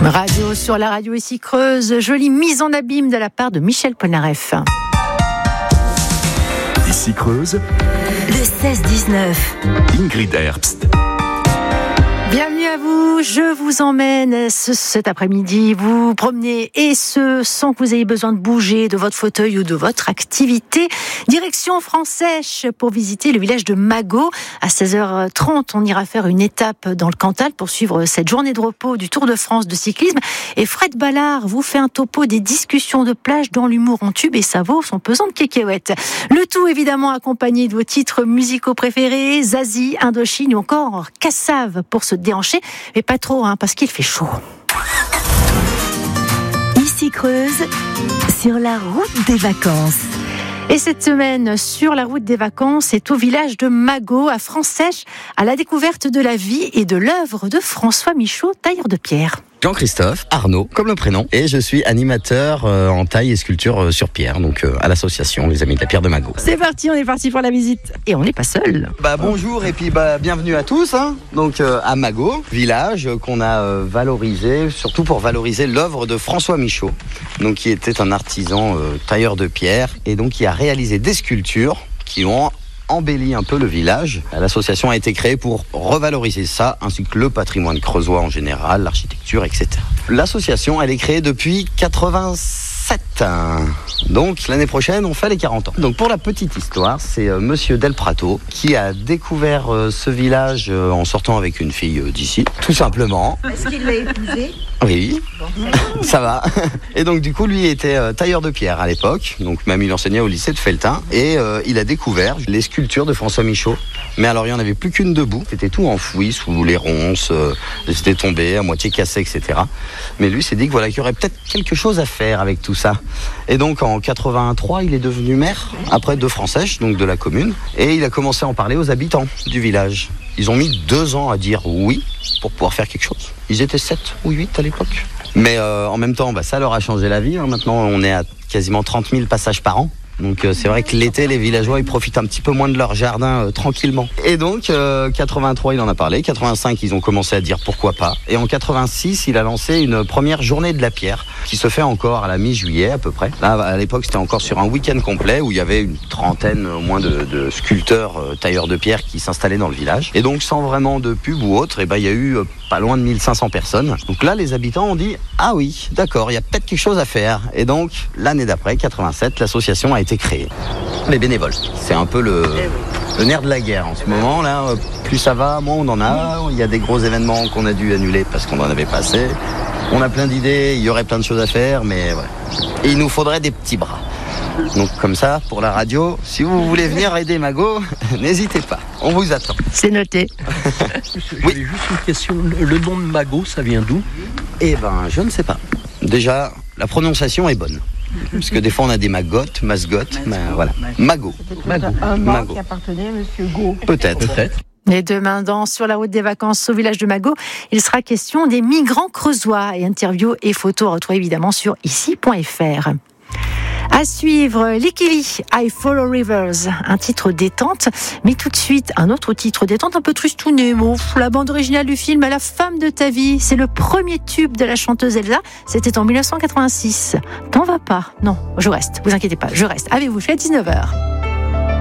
Radio sur la radio ici Creuse, jolie mise en abîme de la part de Michel Polnareff. Ici Creuse, le 16-19. Ingrid Herbst. Bienvenue à vous, je vous emmène cet après-midi, vous promenez et ce sans que vous ayez besoin de bouger de votre fauteuil ou de votre activité. Direction Franc-Sèche pour visiter le village de Magot. À 16h30, on ira faire une étape dans le Cantal pour suivre cette journée de repos du Tour de France de cyclisme. Et Fred Ballard vous fait un topo des discussions de plage dans l'humour en tube et ça vaut son pesant de cacahuètes. Le tout évidemment accompagné de vos titres musicaux préférés, Zazie, Indochine ou encore Cassave pour se déhancher, mais pas trop, parce qu'il fait chaud. Ici Creuse, sur la route des vacances. Et cette semaine, sur la route des vacances, c'est au village de Magot, à Franc-Sèche, à la découverte de la vie et de l'œuvre de François Michaud, tailleur de pierre. Jean-Christophe Arnaud, comme le prénom, et je suis animateur en taille et sculpture sur pierre, donc à l'association Les Amis de la Pierre de Magot. C'est parti, on est parti pour la visite. Et on n'est pas seul. Bonjour et puis bienvenue à tous. Donc à Magot, village qu'on a valorisé, surtout pour valoriser l'œuvre de François Michaud, donc qui était un artisan tailleur de pierre et donc qui a réalisé des sculptures qui ont embellit un peu le village. L'association a été créée pour revaloriser ça, ainsi que le patrimoine creusois en général, l'architecture, etc. L'association, elle est créée depuis 87. Donc l'année prochaine, on fait les 40 ans. Donc pour la petite histoire, c'est Monsieur Del Prato qui a découvert ce village en sortant avec une fille d'ici, tout simplement. Est-ce qu'il l'a épousée ? Oui, ça va. Et donc du coup, lui était tailleur de pierre à l'époque, donc même il enseignait au lycée de Felletin, et il a découvert les sculptures de François Michaud. Mais alors il n'y en avait plus qu'une debout, c'était tout enfoui sous les ronces, c'était tombé, à moitié cassé, etc. Mais lui s'est dit que voilà, qu'il y aurait peut-être quelque chose à faire avec tout ça. Et donc en 83, il est devenu maire, après de Franc-Sèche, donc de la commune, et il a commencé à en parler aux habitants du village. Ils ont mis 2 ans à dire oui pour pouvoir faire quelque chose. Ils étaient 7 ou 8 à l'époque. Mais en même temps, ça leur a changé la vie. Maintenant, on est à quasiment 30 000 passages par an. Donc c'est vrai que l'été, les villageois, ils profitent un petit peu moins de leur jardin tranquillement. Et donc, 83, il en a parlé. 85, ils ont commencé à dire pourquoi pas. Et en 86, il a lancé une première journée de la pierre qui se fait encore à la mi-juillet à peu près. Là, à l'époque, c'était encore sur un week-end complet où il y avait une trentaine au moins de sculpteurs, tailleurs de pierre qui s'installaient dans le village. Et donc, sans vraiment de pub ou autre, il y a eu pas loin de 1500 personnes. Donc là, les habitants ont dit « Ah oui, d'accord, il y a peut-être quelque chose à faire ». Et donc, l'année d'après, 87, l'association a été créée. Les bénévoles, c'est un peu le nerf de la guerre en ce moment. Là, plus ça va, moins on en a. Il y a des gros événements qu'on a dû annuler parce qu'on en avait pas assez. On a plein d'idées, il y aurait plein de choses à faire, mais ouais. Et il nous faudrait des petits bras. Donc comme ça, pour la radio, si vous voulez venir aider Magot, n'hésitez pas, on vous attend. C'est noté. Oui. J'ai juste une question, le nom de Magot, ça vient d'où ? Je ne sais pas. Déjà, la prononciation est bonne. Parce que des fois on a des magottes, voilà. Magot. Un mot qui appartenait à Monsieur Gau. Peut-être. Et demain, sur la route des vacances au village de Magot, il sera question des migrants creusois. Et interviews et photos à retrouver évidemment sur ici.fr. À suivre, Likili, I Follow Rivers, un titre détente, mais tout de suite, un autre titre détente un peu tristouné. La bande originale du film La femme de ta vie, c'est le premier tube de la chanteuse Elsa, c'était en 1986. T'en vas pas ? Non, je reste, vous inquiétez pas, je reste. Avec vous, je suis à 19h.